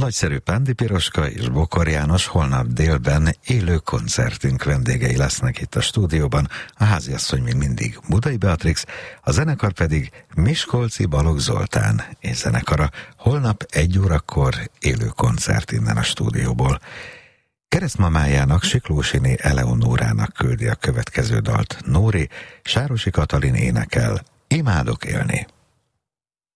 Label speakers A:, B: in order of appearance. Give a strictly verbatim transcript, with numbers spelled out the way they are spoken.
A: nagyszerű Pándi Piroska és Bokor János holnap délben élő koncertünk vendégei lesznek itt a stúdióban. A háziasszony még mindig Budai Beatrix, a zenekar pedig Miskolci Balogh Zoltán és zenekara. Holnap egy órakor élő koncert innen a stúdióból. Keresztmamájának, Siklósiné Eleonórának küldi a következő dalt. Nóri, Sárosi Katalin énekel, Imádok élni.